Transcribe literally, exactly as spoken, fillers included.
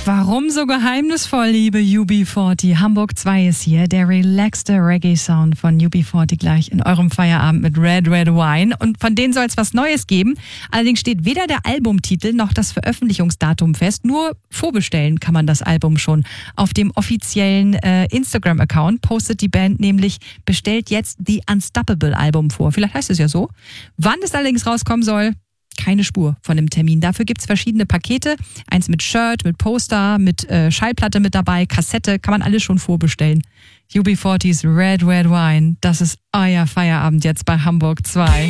Warum so geheimnisvoll, liebe U B vierzig? Hamburg zwei ist hier, der relaxte Reggae-Sound von U B vierzig gleich in eurem Feierabend mit Red Red Wine. Und von denen soll es was Neues geben. Allerdings steht weder der Albumtitel noch das Veröffentlichungsdatum fest. Nur vorbestellen kann man das Album schon. Auf dem offiziellen äh, Instagram-Account postet die Band nämlich, bestellt jetzt The Unstoppable Album vor. Vielleicht heißt es ja so. Wann es allerdings rauskommen soll, keine Spur von dem Termin. Dafür gibt's verschiedene Pakete. Eins mit Shirt, mit Poster, mit äh, Schallplatte mit dabei, Kassette, kann man alles schon vorbestellen. U B vierzigs Red Red Wine, das ist euer Feierabend jetzt bei Hamburg zwei.